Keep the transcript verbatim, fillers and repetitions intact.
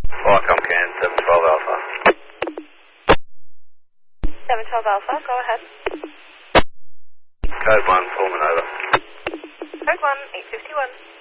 Flight Comcan seven twelve Alpha. seven twelve Alpha, go ahead. Code one, Pullman over. Code one, eight fifty-one.